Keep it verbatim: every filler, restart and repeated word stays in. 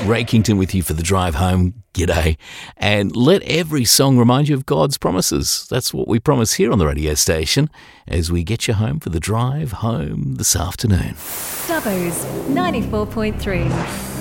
Ray Kington with you for the drive home. G'day. And let every song remind you of God's promises. That's what we promise here on the radio station as we get you home for the drive home this afternoon. Dubbo's ninety-four point three.